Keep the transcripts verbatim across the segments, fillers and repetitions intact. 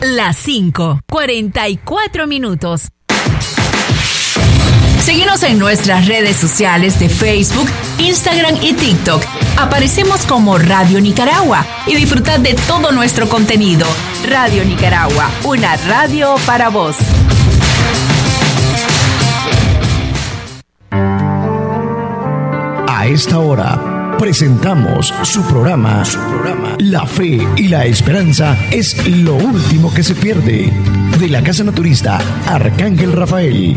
Las cinco, cuarenta y cuatro minutos. Síguenos en nuestras redes sociales de Facebook, Instagram y TikTok. Aparecemos como Radio Nicaragua y disfrutad de todo nuestro contenido. Radio Nicaragua, una radio para vos. A esta hora presentamos su programa, su programa La Fe y la Esperanza es lo último que se pierde. De la Casa Naturista Arcángel Rafael.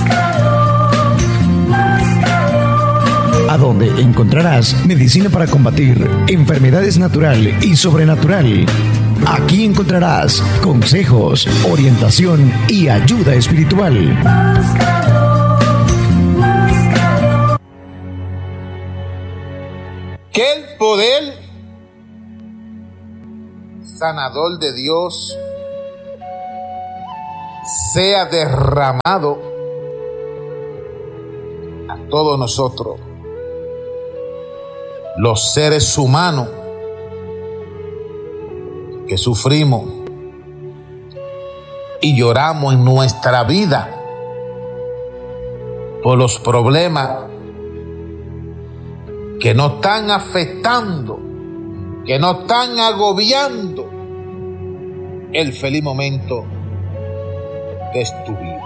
A donde encontrarás medicina para combatir enfermedades natural y sobrenatural. Aquí encontrarás consejos, orientación y ayuda espiritual. Que el poder sanador de Dios sea derramado a todos nosotros, los seres humanos que sufrimos y lloramos en nuestra vida por los problemas que nos están afectando, que nos están agobiando el feliz momento de tu vida.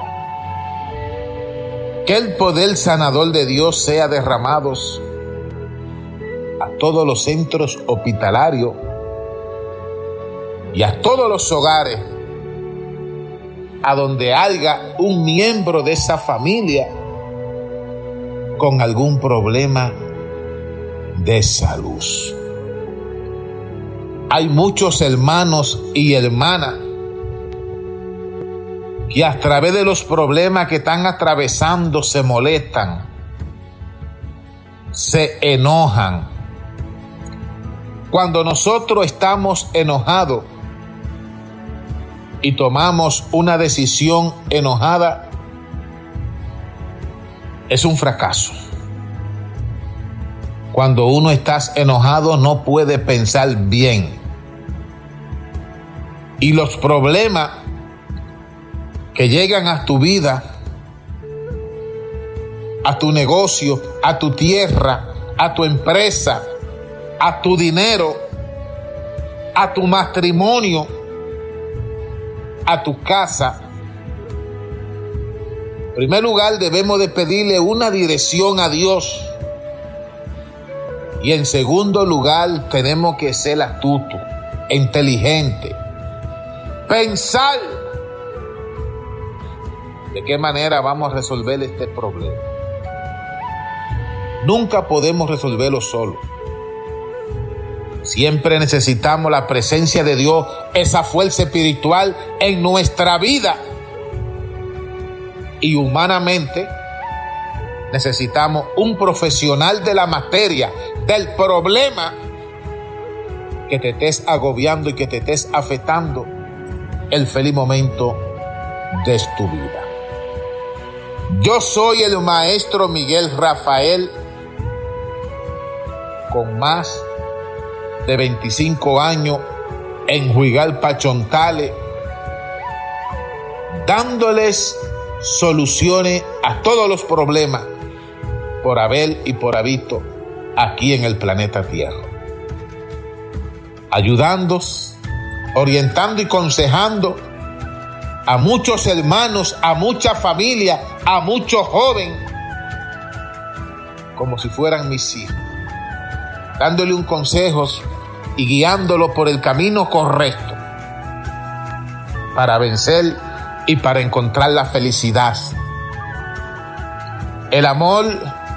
Que el poder sanador de Dios sea derramado a todos los centros hospitalarios y a todos los hogares a donde haya un miembro de esa familia con algún problema de salud. Hay muchos hermanos y hermanas que a través de los problemas que están atravesando se molestan, se enojan. Cuando nosotros estamos enojados y tomamos una decisión enojada, es un fracaso. Cuando uno está enojado no puede pensar bien. Y los problemas que llegan a tu vida, a tu negocio, a tu tierra, a tu empresa, a tu dinero, a tu matrimonio, a tu casa. En primer lugar, debemos de pedirle una dirección a Dios. Y en segundo lugar, tenemos que ser astutos, inteligentes, pensar de qué manera vamos a resolver este problema. Nunca podemos resolverlo solo. Siempre necesitamos la presencia de Dios, esa fuerza espiritual en nuestra vida. Y humanamente necesitamos un profesional de la materia, del problema que te estés agobiando y que te estés afectando el feliz momento de tu vida. Yo soy el maestro Miguel Rafael, con más de veinticinco años en Juigalpa, Chontales, dándoles soluciones a todos los problemas por haber y por habido aquí en el planeta Tierra, ayudando, orientando y aconsejando a muchos hermanos, a muchas familias, a muchos jóvenes, como si fueran mis hijos, dándole un consejo y guiándolo por el camino correcto para vencer y para encontrar la felicidad. El amor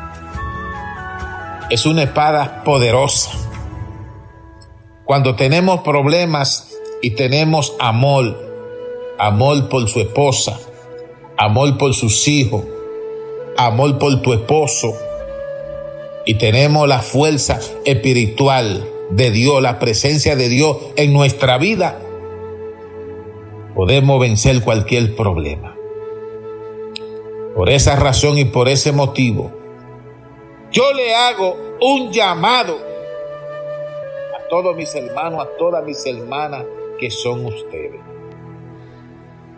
es una espada poderosa. Cuando tenemos problemas y tenemos amor, amor por su esposa, amor por sus hijos, amor por tu esposo, y tenemos la fuerza espiritual de Dios, la presencia de Dios en nuestra vida, podemos vencer cualquier problema. Por esa razón y por ese motivo, yo le hago un llamado a todos mis hermanos, a todas mis hermanas que son ustedes.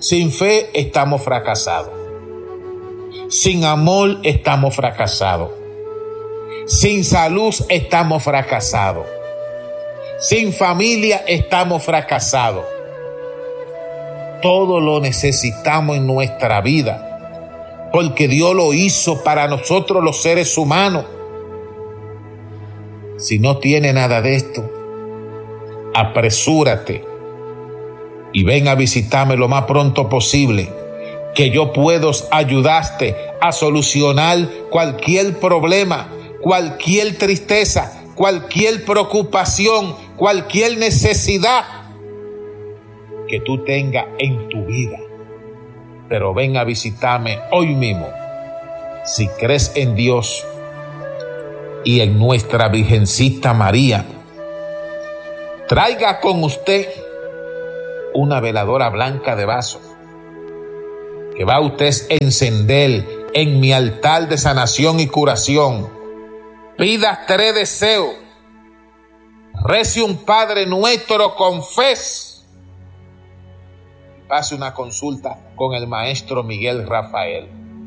Sin fe estamos fracasados. Sin amor estamos fracasados. Sin salud estamos fracasados. Sin familia estamos fracasados. Todo lo necesitamos en nuestra vida, porque Dios lo hizo para nosotros los seres humanos. Si no tiene nada de esto, apresúrate y ven a visitarme lo más pronto posible, que yo puedo ayudarte a solucionar cualquier problema, cualquier tristeza, cualquier preocupación, cualquier necesidad que tú tengas en tu vida. Pero ven a visitarme hoy mismo. Si crees en Dios y en nuestra Virgencita María, traiga con usted una veladora blanca de vaso que va usted a encender en mi altar de sanación y curación. Pida tres deseos, rece un Padre Nuestro con fe, pase una consulta con el maestro Miguel Rafael.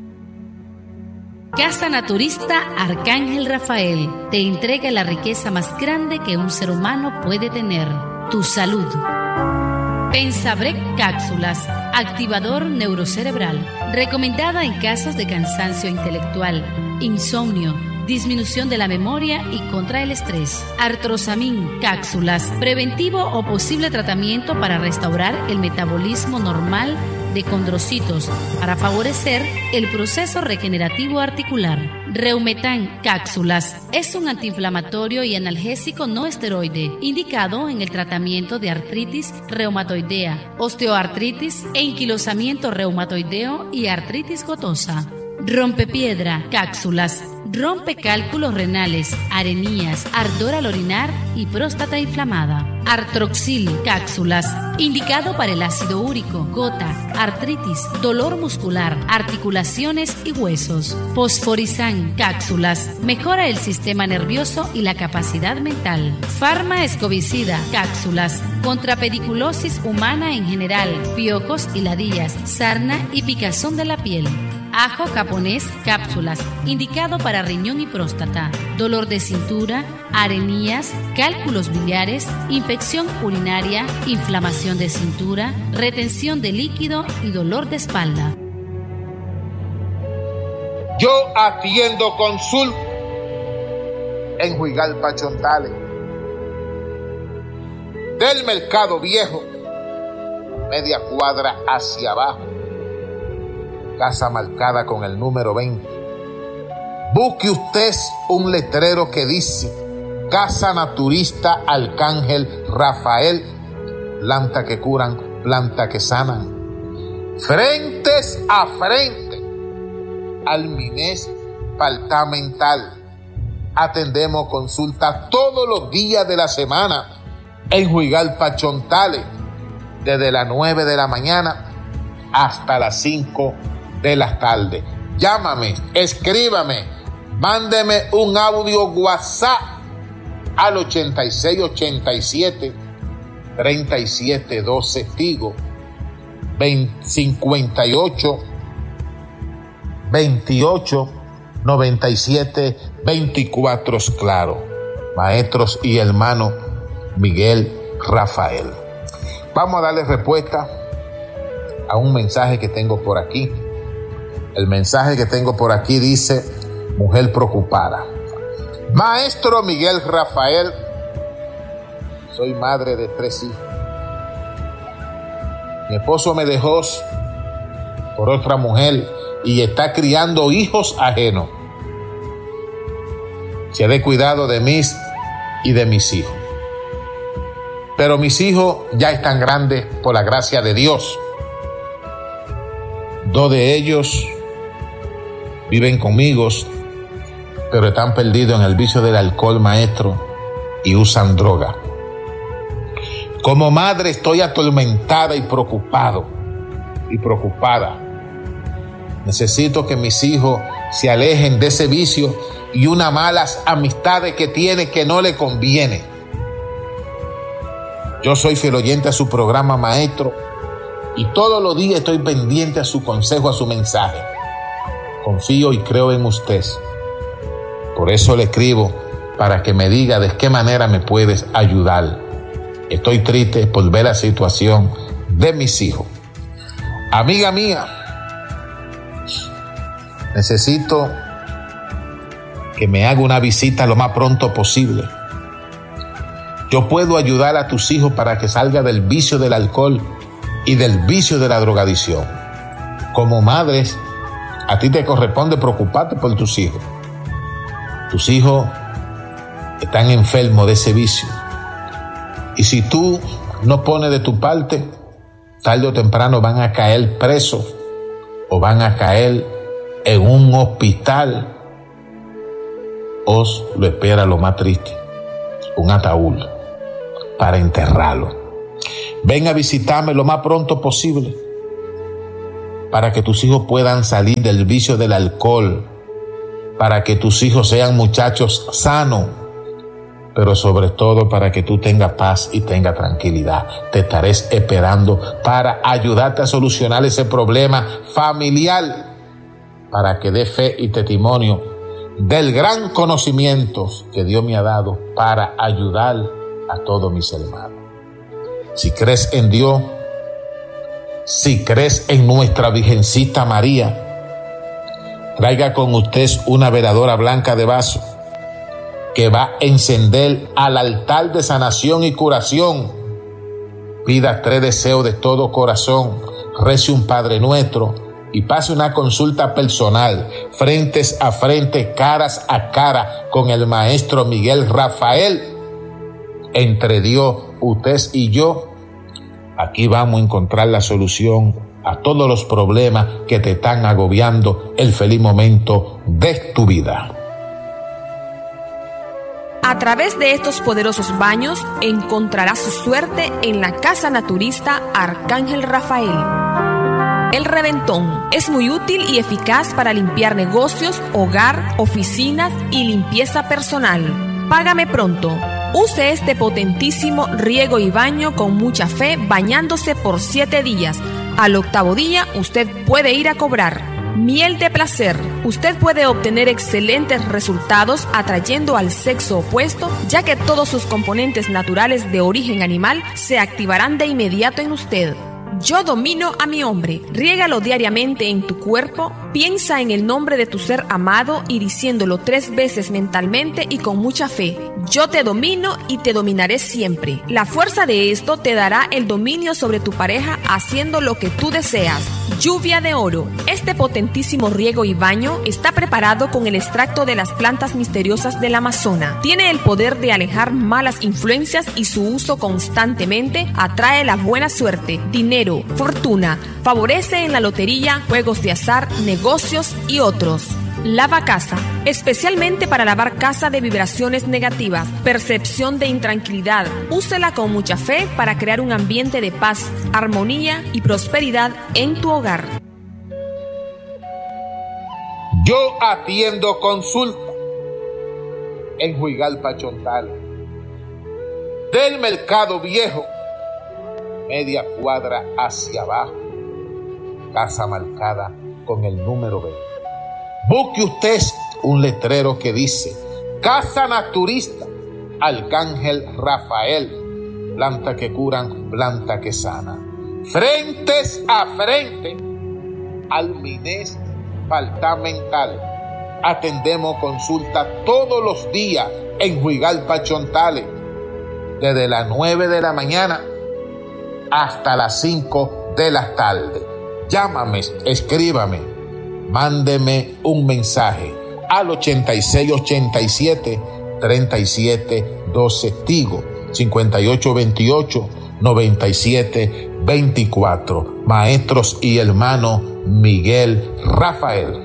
Casa Naturista Arcángel Rafael te entrega la riqueza más grande que un ser humano puede tener: tu salud. Pensabrec Cápsulas, activador neurocerebral, recomendada en casos de cansancio intelectual, insomnio, disminución de la memoria y contra el estrés. Artrosamin Cápsulas, preventivo o posible tratamiento para restaurar el metabolismo normal de condrocitos para favorecer el proceso regenerativo articular. Reumetan Cápsulas es un antiinflamatorio y analgésico no esteroide indicado en el tratamiento de artritis reumatoidea, osteoartritis, enquilosamiento reumatoideo y artritis gotosa. Rompepiedra Cápsulas rompe cálculos renales, arenías, ardor al orinar y próstata inflamada. Artroxil Cápsulas, indicado para el ácido úrico, gota, artritis, dolor muscular, articulaciones y huesos. Fosforizan Cápsulas, mejora el sistema nervioso y la capacidad mental. Pharma Escovicida Cápsulas, contra pediculosis humana en general, piojos y ladillas, sarna y picazón de la piel. Ajo japonés Cápsulas, indicado para riñón y próstata, dolor de cintura, arenías, cálculos biliares, infección urinaria, inflamación de cintura, retención de líquido y dolor de espalda. Yo atiendo consulta en Juigalpa, Chontales, del Mercado Viejo, media cuadra hacia abajo. Casa marcada con el número veinte. Busque usted un letrero que dice Casa Naturista Arcángel Rafael, planta que curan, planta que sanan. Frentes a frente al Mines Departamental. Atendemos consultas todos los días de la semana en Juigalpa, Chontales, desde las nueve de la mañana hasta las cinco de la tarde. Llámame, escríbame, mándeme un audio WhatsApp al ochenta y seis ochenta y siete treinta y siete doce Tigo, cincuenta y ocho veintiocho noventa y siete veinticuatro Claro. Maestros y hermano Miguel Rafael. Vamos a darle respuesta a un mensaje que tengo por aquí. El mensaje que tengo por aquí dice: mujer preocupada. Maestro Miguel Rafael, soy madre de tres hijos. Mi esposo me dejó por otra mujer y está criando hijos ajenos. Se dé cuidado de mí y de mis hijos. Pero mis hijos ya están grandes por la gracia de Dios. Dos de ellos viven conmigo, pero están perdidos en el vicio del alcohol, maestro, y usan droga. Como madre estoy atormentada y preocupado y preocupada. Necesito que mis hijos se alejen de ese vicio y unas malas amistades que tiene que no le conviene. Yo soy fiel oyente a su programa, maestro, y todos los días estoy pendiente a su consejo, a su mensaje. Confío y creo en usted. Por eso le escribo, para que me diga de qué manera me puedes ayudar. Estoy triste por ver la situación de mis hijos. Amiga mía, necesito que me haga una visita lo más pronto posible. Yo puedo ayudar a tus hijos para que salga del vicio del alcohol y del vicio de la drogadicción. Como madres, a ti te corresponde preocuparte por tus hijos. Tus hijos están enfermos de ese vicio. Y si tú no pones de tu parte, tarde o temprano van a caer presos o van a caer en un hospital. Os lo espera lo más triste, un ataúd para enterrarlo. Ven a visitarme lo más pronto posible para que tus hijos puedan salir del vicio del alcohol, para que tus hijos sean muchachos sanos, pero sobre todo para que tú tengas paz y tengas tranquilidad. Te estaré esperando para ayudarte a solucionar ese problema familiar, para que dé fe y testimonio del gran conocimiento que Dios me ha dado para ayudar a todos mis hermanos. Si crees en Dios, si crees en nuestra Virgencita María, traiga con usted una veladora blanca de vaso que va a encender al altar de sanación y curación. Pida tres deseos de todo corazón, rece un Padre Nuestro y pase una consulta personal, frentes a frente, caras a cara, con el maestro Miguel Rafael. Entre Dios, usted y yo, aquí vamos a encontrar la solución a todos los problemas que te están agobiando el feliz momento de tu vida. A través de estos poderosos baños encontrarás su suerte en la casa naturista Arcángel Rafael. El reventón es muy útil y eficaz para limpiar negocios, hogar, oficinas y limpieza personal. Págame pronto. Use este potentísimo riego y baño con mucha fe, bañándose por siete días. Al octavo día usted puede ir a cobrar. Miel de placer. Usted puede obtener excelentes resultados atrayendo al sexo opuesto, ya que todos sus componentes naturales de origen animal se activarán de inmediato en usted. Yo domino a mi hombre. Riégalo diariamente en tu cuerpo. Piensa en el nombre de tu ser amado y diciéndolo tres veces mentalmente y con mucha fe. Yo te domino y te dominaré siempre. La fuerza de esto te dará el dominio sobre tu pareja haciendo lo que tú deseas. Lluvia de oro. Este potentísimo riego y baño está preparado con el extracto de las plantas misteriosas del Amazonas. Tiene el poder de alejar malas influencias y su uso constantemente atrae la buena suerte, dinero, fortuna, favorece en la lotería, juegos de azar, negocios y otros. Lava casa, especialmente para lavar casa de vibraciones negativas, percepción de intranquilidad. Úsela con mucha fe para crear un ambiente de paz, armonía y prosperidad en tu hogar. Yo atiendo consulta en Juigalpa, Chontales, del Mercado Viejo, media cuadra hacia abajo, casa marcada con el número veinte. Busque usted un letrero que dice Casa Naturista Arcángel Rafael, planta que curan, planta que sana. Frentes a frente al Mines Departamental. Atendemos consulta todos los días en Juigalpa, Chontales, desde las nueve de la mañana hasta las cinco de la tarde. Llámame, escríbame, mándeme un mensaje al ochenta y seis ochenta y siete treinta y siete doce, Tigo cincuenta y ocho veintiocho noventa y siete veinticuatro. Maestros y hermano Miguel Rafael.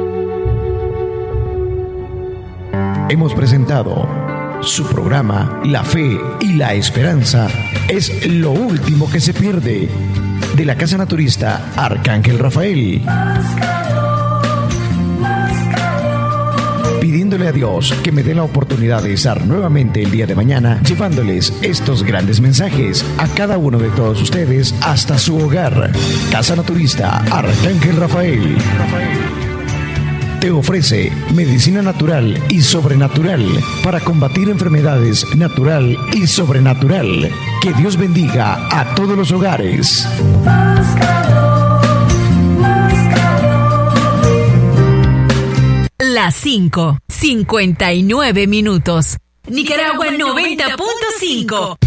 Hemos presentado su programa La Fe y la Esperanza es lo último que se pierde, de la Casa Naturista Arcángel Rafael. pidiéndole a Dios que me dé la oportunidad de estar nuevamente el día de mañana llevándoles estos grandes mensajes a cada uno de todos ustedes hasta su hogar. Casa Naturista Arcángel Rafael te ofrece medicina natural y sobrenatural para combatir enfermedades natural y sobrenatural. Que Dios bendiga a todos los hogares. Las cinco, cincuenta y nueve minutos. Nicaragua noventa punto cinco.